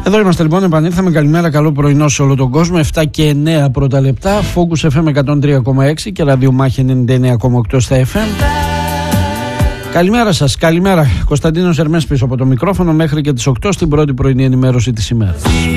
Εδώ είμαστε λοιπόν, επανήλθαμε. Καλημέρα, καλό πρωινό σε όλο τον κόσμο. 7 και 9 πρώτα λεπτά. Focus FM 103,6 και ραδιομάχη 99,8 στα FM. Καλημέρα σας, καλημέρα. Κωνσταντίνος Ερμές πίσω από το μικρόφωνο μέχρι και τις 8 στην πρώτη πρωινή ενημέρωση της ημέρας.